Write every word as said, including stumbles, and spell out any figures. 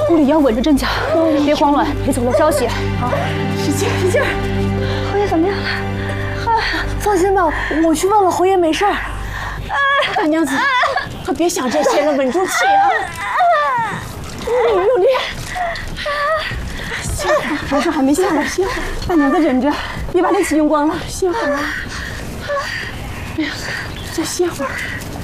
屋里要稳着阵脚，别慌乱，别走漏消息。好， 使劲使劲。 侯爷怎么样了？ 啊，放心吧，我去问了侯爷，没事儿。大娘子，可别想这些了，稳住气啊！用力用力。幸好还是还没下来，幸好大娘子忍着，别把力气用光了。幸好啊！哎呀，再歇会儿。